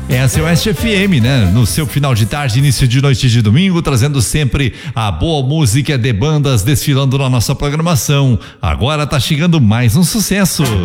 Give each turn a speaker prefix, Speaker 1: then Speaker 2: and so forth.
Speaker 1: Essa é o Oeste FM, né? No seu final de tarde, início de noite de domingo, trazendo sempre a boa música de bandas desfilando na nossa programação. Agora tá chegando mais um sucesso.